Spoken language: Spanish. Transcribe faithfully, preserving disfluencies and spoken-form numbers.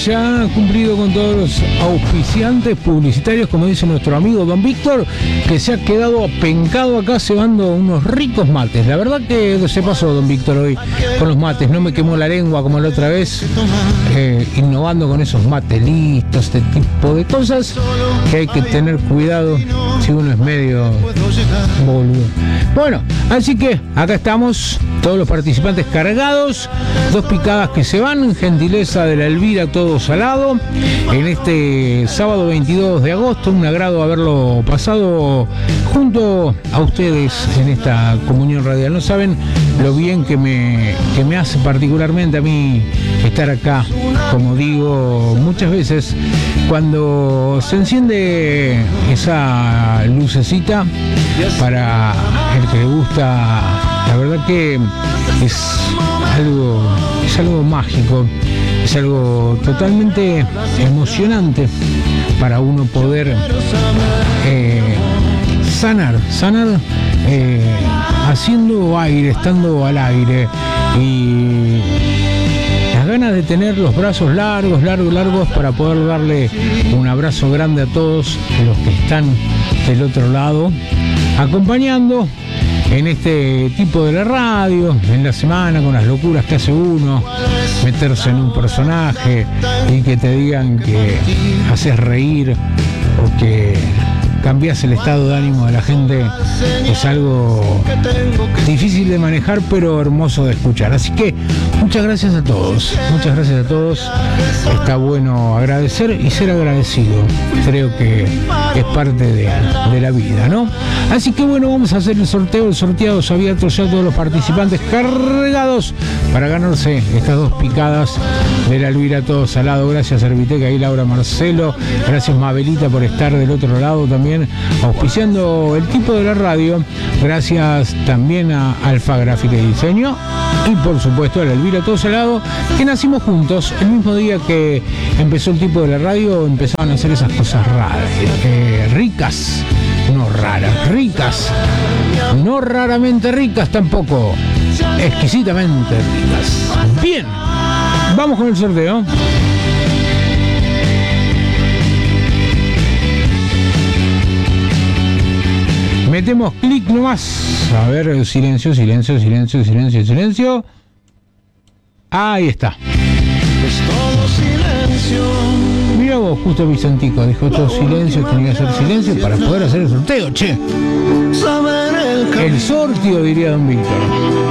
Ya ha cumplido con todos los auspiciantes publicitarios, como dice nuestro amigo Don Víctor, que se ha quedado apencado acá cebando unos ricos mates. La verdad que se pasó Don Víctor hoy con los mates, no me quemó la lengua como la otra vez, eh, innovando con esos mates listos, este tipo de cosas que hay que tener cuidado si uno es medio boludo. Bueno, así que acá estamos, todos los participantes cargados, dos picadas que se van, gentileza de la Elvira Todo Salado, en este sábado veintidós de agosto. Un agrado haberlo pasado junto a ustedes en esta comunión radial. No saben lo bien que me, que me hace particularmente a mí estar acá, como digo muchas veces, cuando se enciende esa lucecita para el que le gusta. La verdad que es algo, es algo mágico, es algo totalmente emocionante para uno poder eh, sanar, sanar eh, haciendo aire, estando al aire, y las ganas de tener los brazos largos, largos, largos para poder darle un abrazo grande a todos los que están del otro lado, acompañando en este tipo de la radio, en la semana, con las locuras que hace uno, meterse en un personaje y que te digan que haces reír o que cambias el estado de ánimo de la gente, es algo difícil de manejar pero hermoso de escuchar. Así que muchas gracias a todos, muchas gracias a todos. Está bueno agradecer y ser agradecido, creo que es parte de, de la vida, ¿no? Así que bueno, vamos a hacer el sorteo, el sorteado se había abierto ya todos los participantes cargados para ganarse estas dos picadas de la Elvira Todo Salado. Gracias Serviteca y Laura Marcelo, gracias Mabelita por estar del otro lado también auspiciando el tipo de la radio. Gracias también a Alfa Gráfica y Diseño y por supuesto a la Elvira Todo Salado, que nacimos juntos el mismo día que empezó el tipo de la radio. Empezaban a hacer esas cosas raras, eh, ricas, no raras, ricas, no raramente ricas tampoco, exquisitamente ricas. Bien, vamos con el sorteo. Metemos clic nomás. A ver, silencio, silencio, silencio, silencio, silencio. Ahí está. Es todo silencio. Mira vos, justo Vicentico dijo todo silencio, tenía que hacer silencio para poder hacer el sorteo, che. El sorteo, diría Don Víctor.